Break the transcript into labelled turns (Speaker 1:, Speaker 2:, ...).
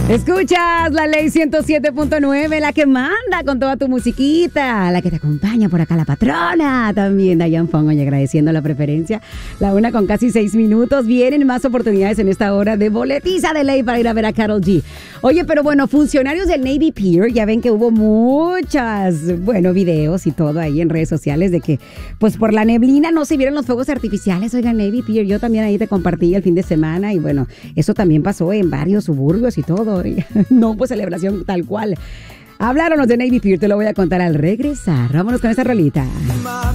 Speaker 1: Escuchas la ley 107.9, la que manda con toda tu musiquita, la que te acompaña por acá, la patrona. También Dayan Fong, oye, agradeciendo la preferencia. La una con casi 6 minutos. Vienen más oportunidades en esta hora de boletiza de ley para ir a ver a Karol G. Oye, pero bueno, funcionarios del Navy Pier, ya ven que hubo muchas, videos y todo ahí en redes sociales de que, pues por la neblina no se vieron los fuegos artificiales. Oigan, Navy Pier, yo también ahí te compartí el fin de semana y bueno, eso también pasó en varios suburbios y todo. No, pues celebración tal cual. Hablaron los de Navy Pier, te lo voy a contar al regresar. Vámonos con esa rolita.